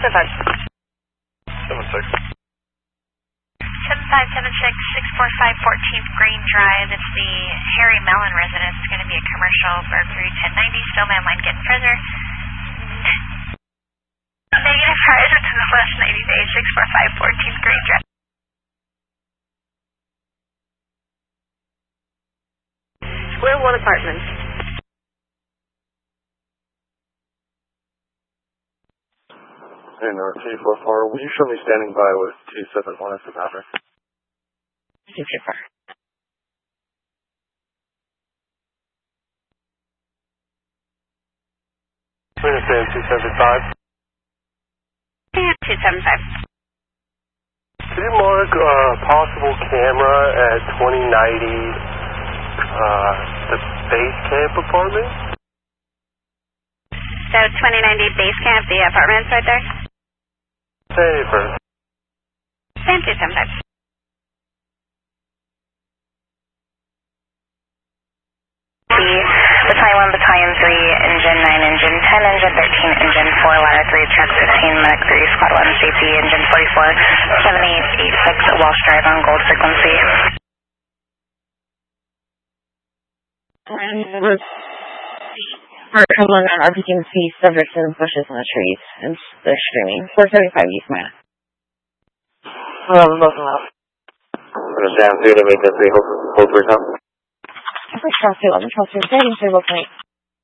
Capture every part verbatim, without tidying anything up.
five. seven six. seven five seven six, six four five fourteenth Green Drive. It's the Harry Mellon residence. It's going to be a commercial burglary. ten ninety, still man line getting further. Negative prior to the west ninety days, six four five fourteenth Green Drive. Square One Apartments. Hey, number two four four, will you show me standing by with two seven one as the address? two two four. Winnipeg two seven five. two seven five. Could you mark uh, possible camera at twenty ninety uh, the base camp apartment? So twenty ninety base camp, the apartments right there? Safer. Same two seven five. Battalion one, Battalion three, Engine nine, Engine ten, Engine thirteen, Engine four, Ladder three, Truck fifteen, Medic three, Squad one, Safety, Engine forty-four, seven eight eight six, Walsh Drive on Gold Frequency. We're traveling on R P G and C, subjects in the bushes and the trees, and they're screaming. four seventy-five East Man. Well, both of them out. I'm going to down through to make that three, hold, hold three top. Every cross two eleven, cross two thirty, three will point.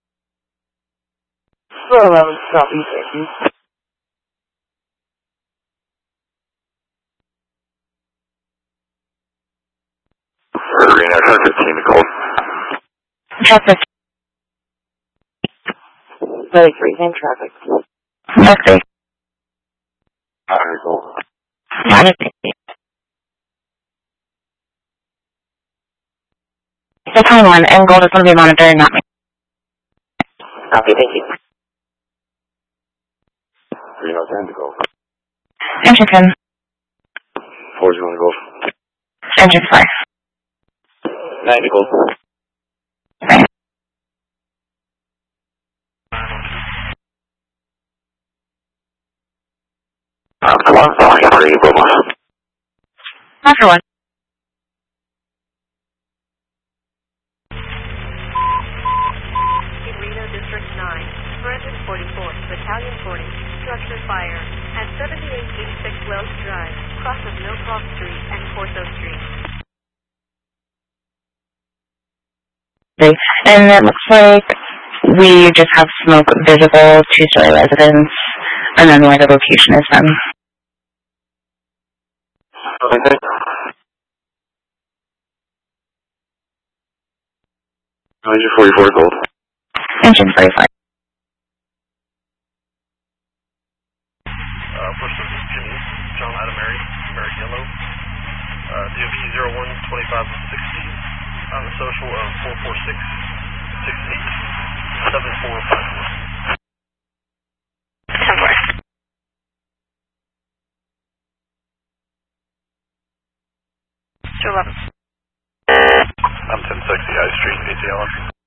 four eleven, stop East safety. Arena, Truck fifteen to Gold. Truck fifteen. thirty-three, same traffic. Truck three. Alright, Gold. Ladder fifty. Battalion one, and Gold is going to be monitoring, not me. Copy, thank you. three oh ten to Gold. Engine ten. four zero to Gold. Engine five. nine to Gold. Right. After one, Battalion three, Bravo. After one. Reno District nine, Forensic forty-four, Battalion forty, Structure Fire, at seventy-eight eighty-six Wells Drive, crosses Millcroft Street and Corso Street. And it looks like we just have smoke visible, two-story residence, and then where the location is then. Okay. Engine forty-four Gold. Engine forty-five. Uh, first is Jimmy, John Adam Mary, Mary Yellow. Uh, D O B zero one twenty-five sixty. On the social of four four six six eight seven four five four. ten four. two eleven. I'm ten sixty High Street, A T L.